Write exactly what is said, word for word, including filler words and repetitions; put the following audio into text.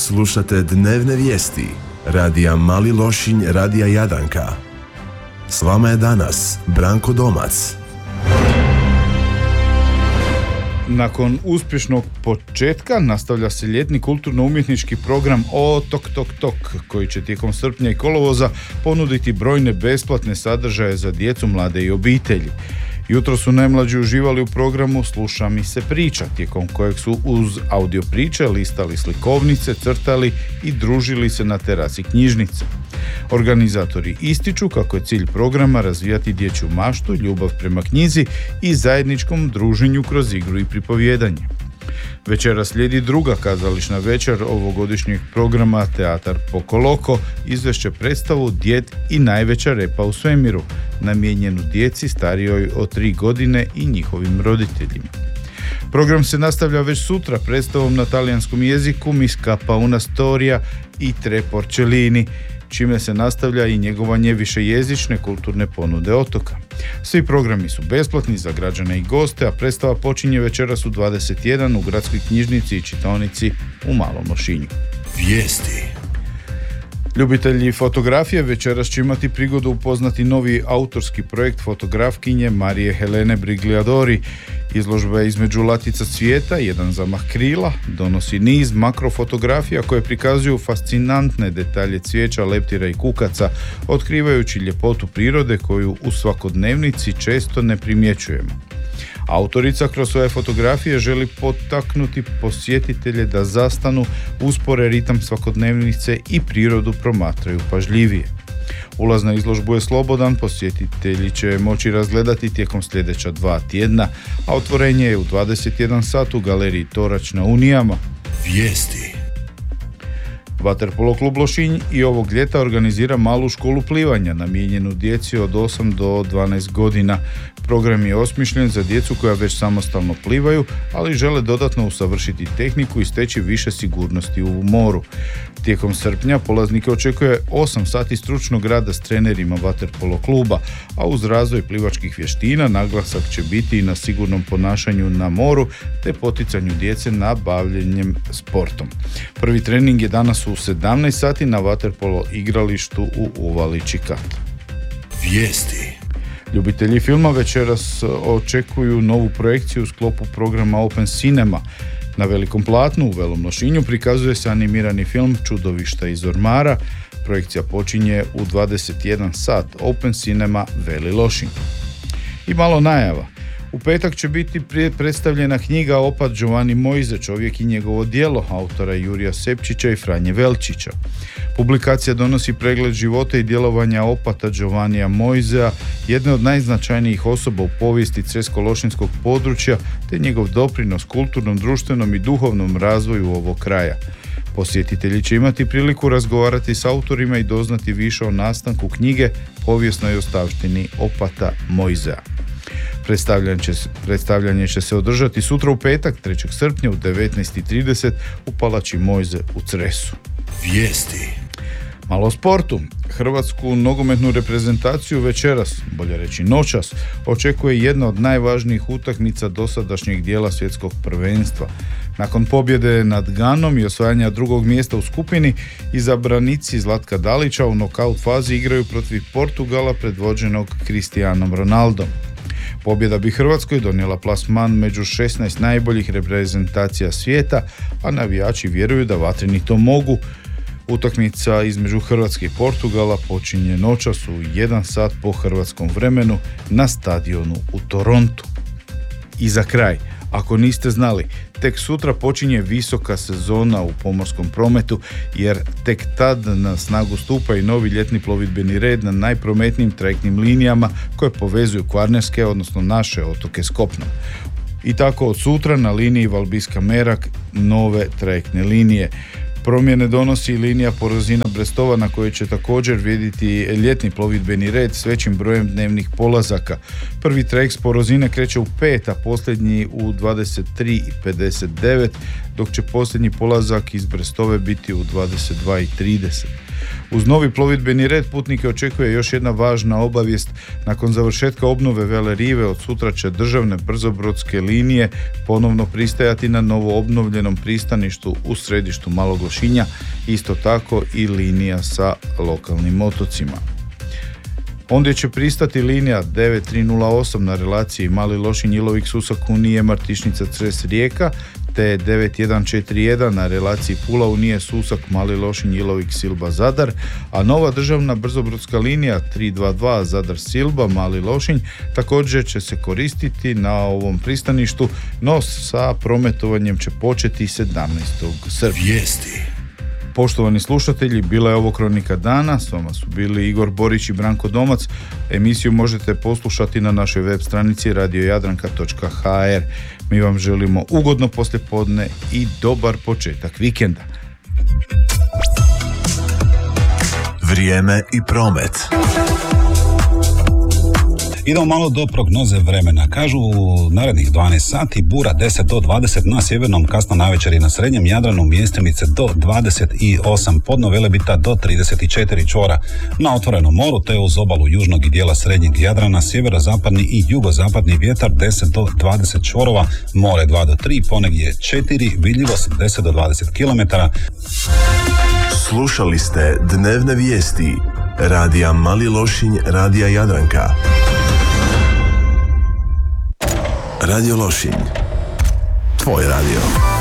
Slušate dnevne vijesti radija Mali Lošinj, radija Jadanka. S vama je danas Branko Domac. Nakon uspješnog početka nastavlja se ljetni kulturno-umjetnički program O Tok Tok Tok, koji će tijekom srpnja i kolovoza ponuditi brojne besplatne sadržaje za djecu, mlade i obitelji. Jutro su najmlađi uživali u programu Sluša mi se priča, tijekom kojeg su uz audio priče listali slikovnice, crtali i družili se na terasi knjižnice. Organizatori ističu kako je cilj programa razvijati dječju maštu, ljubav prema knjizi i zajedničkom druženju kroz igru i pripovijedanje. Večera slijedi druga kazališna večer ovogodišnjeg programa Teatar Pokoloko, izvešće predstavu Djed i najveća repa u svemiru, namijenjenu djeci starijoj od tri godine i njihovim roditeljima. Program se nastavlja već sutra predstavom na talijanskom jeziku Mi scappa una storia i tre porcellini, čime se nastavlja i njegovanje višejezične kulturne ponude otoka. Svi programi su besplatni za građane i goste, a predstava počinje večeras u dvadeset jedan u gradskoj knjižnici i čitaonici u Malom Lošinju. Vijesti. Ljubitelji fotografije večeras će imati prigodu upoznati novi autorski projekt fotografkinje Marije Helene Brigliadori. Izložba je između latica cvijeta, jedan zamah krila, donosi niz makrofotografija koje prikazuju fascinantne detalje cvijeća, leptira i kukaca, otkrivajući ljepotu prirode koju u svakodnevnici često ne primjećujemo. Autorica kroz svoje fotografije želi potaknuti posjetitelje da zastanu, uspore ritam svakodnevnice i prirodu promatraju pažljivije. Ulaz na izložbu je slobodan, posjetitelji će moći razgledati tijekom sljedeća dva tjedna, a otvorenje je u dvadeset jedan sat u galeriji Torač na Unijama. Vijesti. Vaterpolo klub Lošinj i ovog ljeta organizira malu školu plivanja namijenjenu djeci od osam do dvanaest godina. Program je osmišljen za djecu koja već samostalno plivaju, ali žele dodatno usavršiti tehniku i steći više sigurnosti u moru. Tijekom srpnja polaznike očekuje osam sati stručnog rada s trenerima Vaterpolo kluba, a uz razvoj plivačkih vještina naglasak će biti i na sigurnom ponašanju na moru te poticanju djece na bavljenjem sportom. Prvi trening je danas u sedamnaest sati na Vaterpolo igralištu u Uvali Čikat. Vijesti. Ljubitelji filma večeras očekuju novu projekciju u sklopu programa Open Cinema. Na velikom platnu u Velom Lošinju prikazuje se animirani film Čudovišta iz ormara. Projekcija počinje u dvadeset jedan sat. Open Cinema Veli Lošinj. I malo najava. U petak će biti predstavljena knjiga Opat Giovanni Moise, čovjek i njegovo djelo, autora Jurija Sepčića i Franje Velčića. Publikacija donosi pregled života i djelovanja opata Giovannija Moisea, jedne od najznačajnijih osoba u povijesti cresko-lošinskog područja, te njegov doprinos kulturnom, društvenom i duhovnom razvoju ovog kraja. Posjetitelji će imati priliku razgovarati s autorima i doznati više o nastanku knjige, povijesnoj ostavštini opata Moisea. Predstavljanje će, predstavljanje će se održati sutra u petak, trećeg srpnja u devetnaest i trideset u Palači Mojze u Cresu. Vijesti. Malo o sportu. Hrvatsku nogometnu reprezentaciju večeras, bolje reći noćas, očekuje jedna od najvažnijih utakmica dosadašnjeg dijela svjetskog prvenstva. Nakon pobjede nad Ganom i osvajanja drugog mjesta u skupini, izabranici Zlatka Dalića u nokaut fazi igraju protiv Portugala predvođenog Cristianom Ronaldom. Pobjeda bi Hrvatskoj donijela plasman među šesnaest najboljih reprezentacija svijeta, a navijači vjeruju da vatreni to mogu. Utakmica između Hrvatske i Portugala počinje noćas u jedan sat po hrvatskom vremenu na stadionu u Torontu. I za kraj, ako niste znali, tek sutra počinje visoka sezona u pomorskom prometu, jer tek tad na snagu stupa i novi ljetni plovidbeni red na najprometnijim trajektnim linijama koje povezuju kvarnerske, odnosno naše otoke s kopnom. I tako od sutra na liniji Valbiska-Merak nove trajektne linije. Promjene donosi i linija Porozina-Brestova na kojoj će također vrijediti ljetni plovidbeni red s većim brojem dnevnih polazaka. Prvi trajekt s Porozine kreće u pet, a posljednji u dvadeset tri i pedeset devet, dok će posljednji polazak iz Brestove biti u dvadeset dva i trideset. Uz novi plovidbeni red putnike očekuje još jedna važna obavijest. Nakon završetka obnove Vele Rive od sutra će državne brzobrodske linije ponovno pristajati na novo obnovljenom pristaništu u središtu Malog Lošinja, isto tako i linija sa lokalnim otocima. Ondje će pristati linija devet tri nula osam na relaciji Mali Lošinj, Ilovik, Susak, Unije, Martišnica, Cres, Rijeka, te devet jedan četiri jedan na relaciji Pula, Unije, Susak, Mali Lošinj, Ilovik, Silba, Zadar, a nova državna brzobrodska linija tri dva dva Zadar, Silba, Mali Lošinj također će se koristiti na ovom pristaništu, no sa prometovanjem će početi sedamnaestog srpnja. Vijesti. Poštovani slušatelji, bila je ovo Kronika dana, s vama su bili Igor Borić i Branko Domac. Emisiju možete poslušati na našoj web stranici radio jadranka točka ha er. Mi vam želimo ugodno poslijepodne i dobar početak vikenda. Vrijeme i promet. Idemo malo do prognoze vremena. Kažu u narednih dvanaest sati bura deset do dvadeset na sjevernom, kasno navečer i na srednjem Jadranu, mjestimice do dvadeset osam, podno Velebita do trideset četiri čvora. Na otvorenom moru te uz obalu južnog i dijela srednjeg Jadrana sjeverozapadni i jugozapadni vjetar deset do dvadeset čvorova, more dva do tri, ponegdje četiri, vidljivost deset do dvadeset kilometara. Slušali ste dnevne vijesti radija Mali Lošinj, radija Jadranka. Radio Lošinj, tvoj radio.